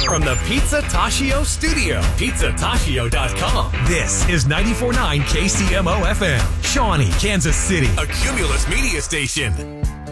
From the Pizza Tashio studio, pizzatashio.com. This is 94.9 KCMO FM, Shawnee, Kansas City, a Cumulus media station.